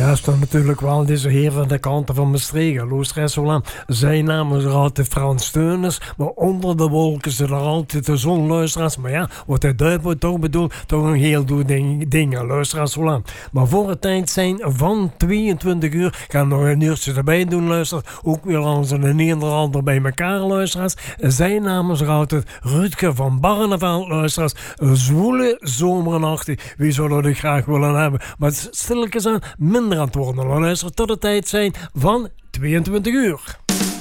Ja, is dan natuurlijk wel deze heer van de kanten van Maastricht. Luisteraars, zolang zijn naam is er altijd Frans Steuners, maar onder de wolken zit er altijd de zon, luisteraars. Maar ja, wat hij duidelijk toch bedoelt, toch een heel doel dingen, luisteraars, zolang. Maar voor het tijd zijn van 22 uur, gaan we nog een uurtje erbij doen, luisteraars. Ook weer langs een Nederlander bij elkaar, luisteraars. Zijn naam is er altijd Rutger van Barneveld, luisteraars. Een zwoele zomernacht, wie zou dat graag willen hebben. Maar stilletjes aan minder aan het worden, luisteraars, tot de tijd zijn van 22 uur.